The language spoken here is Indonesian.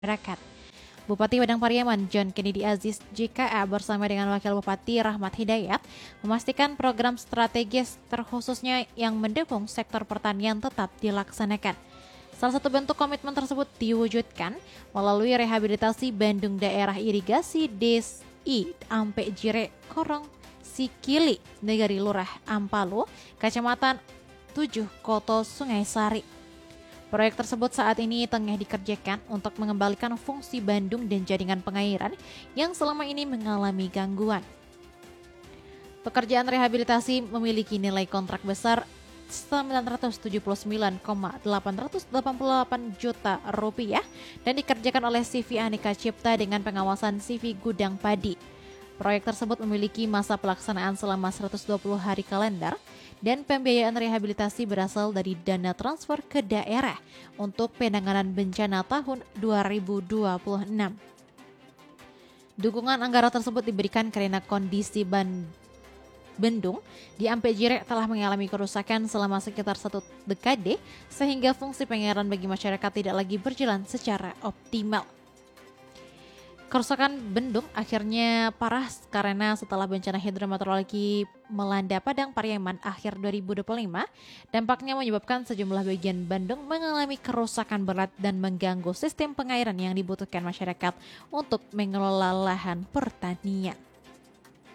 masyarakat. Bupati Padang Pariaman John Kennedy Aziz JKA bersama dengan Wakil Bupati Rahmat Hidayat memastikan program strategis terkhususnya yang mendukung sektor pertanian tetap dilaksanakan. Salah satu bentuk komitmen tersebut diwujudkan melalui rehabilitasi Bandung Daerah Irigasi DSI Ampe Jire Korong Sikili Negari Lurah Ampalo, Kecamatan 7 Koto Sungai Sari. Proyek tersebut saat ini tengah dikerjakan untuk mengembalikan fungsi Bandung dan jaringan pengairan yang selama ini mengalami gangguan. Pekerjaan rehabilitasi memiliki nilai kontrak besar 979,888 juta rupiah dan dikerjakan oleh CV Aneka Cipta dengan pengawasan CV Gudang Padi. Proyek tersebut memiliki masa pelaksanaan selama 120 hari kalender dan pembiayaan rehabilitasi berasal dari dana transfer ke daerah untuk penanganan bencana tahun 2026. Dukungan anggaran tersebut diberikan karena kondisi Bendung di Ampe Jire telah mengalami kerusakan selama sekitar 1 dekade sehingga fungsi pengairan bagi masyarakat tidak lagi berjalan secara optimal. Kerusakan bendung akhirnya parah karena setelah bencana hidrometeorologi melanda Padang Pariaman akhir 2025, dampaknya menyebabkan sejumlah bagian Bandung mengalami kerusakan berat dan mengganggu sistem pengairan yang dibutuhkan masyarakat untuk mengelola lahan pertanian.